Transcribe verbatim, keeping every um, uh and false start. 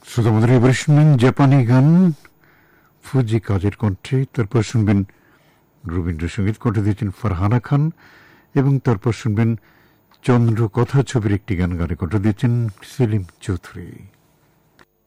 শ্রোতা বন্ধুরা, এবারে শুনবেন জাপানি গান ফুজি কাজের কণ্ঠে। তারপর শুনবেন রবীন্দ্রসঙ্গীত কণ্ঠে দিয়েছেন ফারহানা খান, এবং তারপর শুনবেন চন্দ্র কথা ছবির একটি গান গানে কণ্ঠ দিয়েছেন সেলিম চৌধুরী।